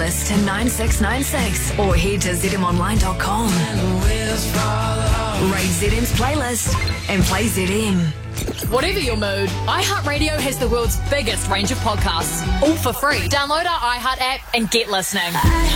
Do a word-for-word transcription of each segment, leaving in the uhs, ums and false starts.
playlist to nine six nine six or head to z m online dot com. Rate Z M's playlist and play Z M. Whatever your mood, iHeartRadio has the world's biggest range of podcasts, all for free. Download our iHeart app and get listening.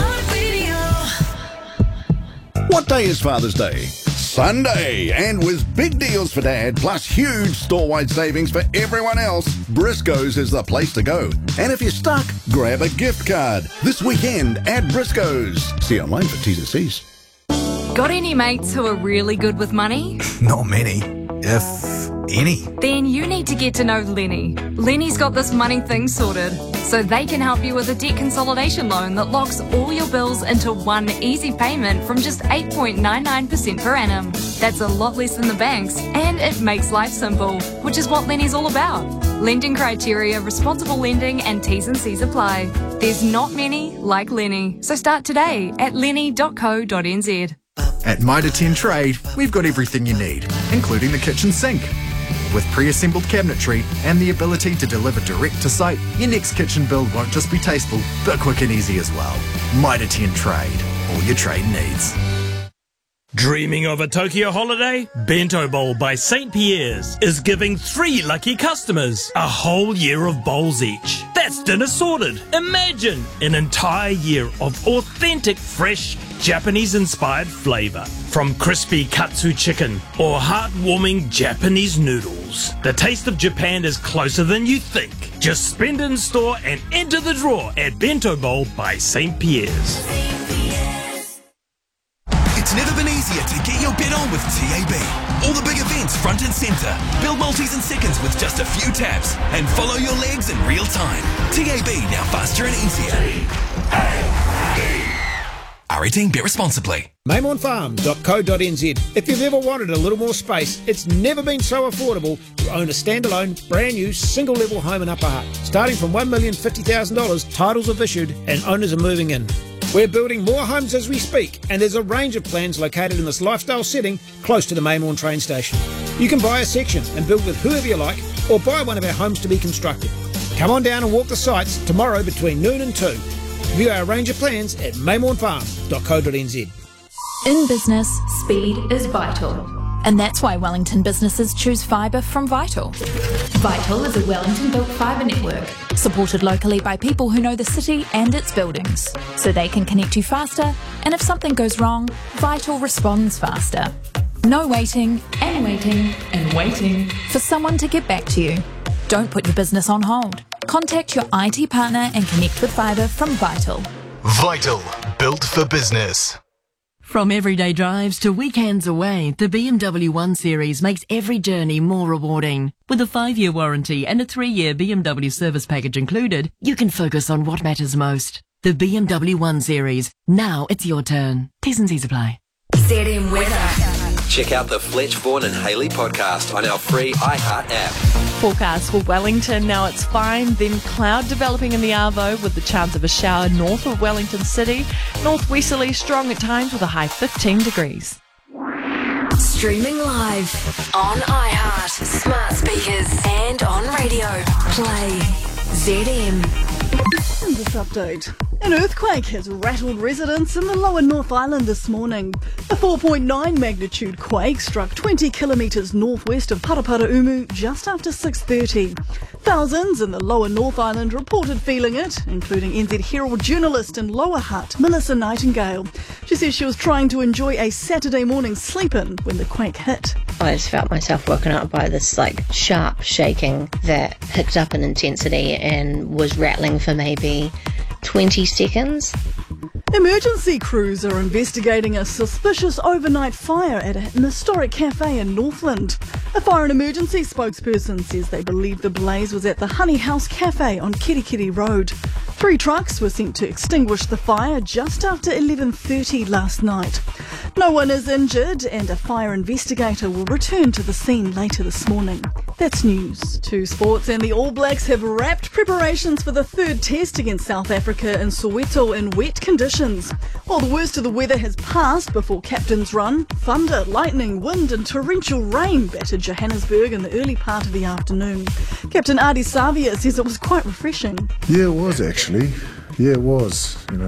What day is Father's Day? Sunday, and with big deals for Dad, plus huge store-wide savings for everyone else, Briscoe's is the place to go. And if you're stuck, grab a gift card this weekend at Briscoe's. See online for T's and C's. Got any mates who are really good with money? Not many, if any. Then you need to get to know Lenny. Lenny's got this money thing sorted, so they can help you with a debt consolidation loan that locks all your bills into one easy payment from just eight point nine nine percent per annum. That's a lot less than the banks, and it makes life simple, which is what Lenny's all about. Lending criteria, responsible lending, and T's and C's apply. There's not many like Lenny, so start today at lenny dot co dot n z. At Mitre ten Trade, we've got everything you need, including the kitchen sink. With pre-assembled cabinetry and the ability to deliver direct to site, your next kitchen build won't just be tasteful, but quick and easy as well. Mitre ten Trade, all your trade needs. Dreaming of a Tokyo holiday? Bento Bowl by Saint Pierre's is giving three lucky customers a whole year of bowls each. That's dinner sorted. Imagine an entire year of authentic, fresh, Japanese-inspired flavour. From crispy katsu chicken or heartwarming Japanese noodles. The taste of Japan is closer than you think. Just spend in store and enter the draw at Bento Bowl by Saint Pierre's. It's never been easier to get your bet on with T A B. All the big events front and centre. Build multis in seconds with just a few taps. And follow your legs in real time. T A B, now faster and easier. R eighteen, bet responsibly. Maimon Farm dot co dot n z. If you've ever wanted a little more space, it's never been so affordable to own a standalone, brand new, single level home in Upper Hutt. Starting from one million fifty thousand dollars, titles have issued and owners are moving in. We're building more homes as we speak, and there's a range of plans located in this lifestyle setting close to the Maimon train station. You can buy a section and build with whoever you like, or buy one of our homes to be constructed. Come on down and walk the sites tomorrow between noon and two. View our range of plans at maimon farm dot co dot n z. In business, speed is vital. And that's why Wellington businesses choose fibre from Vital. Vital is a Wellington-built fibre network, supported locally by people who know the city and its buildings, so they can connect you faster, and if something goes wrong, Vital responds faster. No waiting, and waiting, and waiting for someone to get back to you. Don't put your business on hold. Contact your I T partner and connect with fibre from Vital. Vital, built for business. From everyday drives to weekends away, the B M W one Series makes every journey more rewarding. With a five-year warranty and a three-year B M W service package included, you can focus on what matters most. The B M W one Series. Now it's your turn. T's and C's apply. Z M weather. Check out the Fletch, Vaughan and Haley podcast on our free iHeart app. Forecast for Wellington. Now it's fine, then cloud developing in the Arvo with the chance of a shower north of Wellington City. Northwesterly strong at times with a high fifteen degrees. Streaming live on iHeart, smart speakers and on radio. Play Z M. In this update, an earthquake has rattled residents in the lower North Island this morning. A four point nine magnitude quake struck twenty kilometres northwest of Paraparaumu just after six thirty. Thousands in the lower North Island reported feeling it, including N Z Herald journalist in Lower Hutt, Melissa Nightingale. She says she was trying to enjoy a Saturday morning sleep-in when the quake hit. I just felt myself woken up by this like sharp shaking that picked up in intensity and was rattling for maybe twenty seconds. Emergency crews are investigating a suspicious overnight fire at an historic cafe in Northland. A fire and emergency spokesperson says they believe the blaze was at the Honey House Cafe on Kirikiri Road. Three trucks were sent to extinguish the fire just after eleven thirty last night. No one is injured and a fire investigator will return to the scene later this morning. That's news. To sports, and the All Blacks have wrapped preparations for the third test against South Africa in Soweto in wet conditions. While the worst of the weather has passed before captain's run, thunder, lightning, wind and torrential rain battered Johannesburg in the early part of the afternoon. Captain Adi Savia says it was quite refreshing. Yeah, it was actually. Yeah, it was. You know.